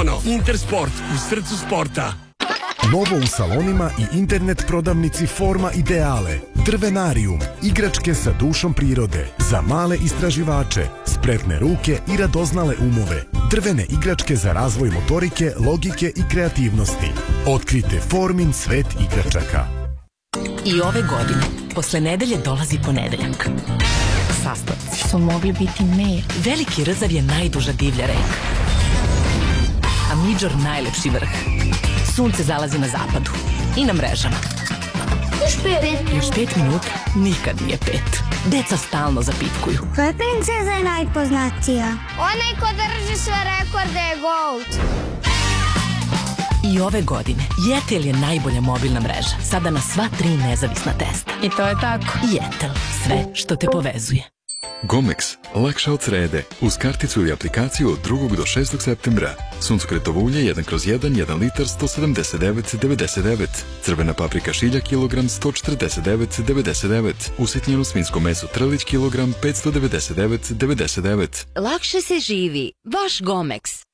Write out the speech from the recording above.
ono, Intersport, u srcu sporta. Novo u salonima i internet prodavnici Forma Ideale. Drvenarium, igračke sa dušom prirode, za male istraživače, spretne ruke i radoznale umove. Drvene igračke za razvoj motorike, logike i kreativnosti. Otkrite Formin svet igračaka. I ove godine, posle nedelje dolazi ponedeljak. Sastavci su mogli biti mer. Veliki Rzav je najduža divlja reka. A Midžor najlepši vrh. Sunce zalazi na zapadu i na mrežama. Još 5 minuta nikad nije 5. Deca stalno zapitkuju. Koja princeza je najpoznatija? Onaj ko drži sve rekorde je GOAT. I ove godine Jetel je najbolja mobilna mreža. Sada na sva 3 nezavisna testa. I to je tako. Jetel, sve što te povezuje. Gomex, lakša od srede, uz karticu ili aplikaciju od 2. do 6. septembra. Suncokretovo ulje 1/1, 1 litar 179,99. Crvena paprika šilja kilogram 149,99. Usitnjeno svinjsko meso Trlić kilogram 599,99. Lakše se živi, vaš Gomex.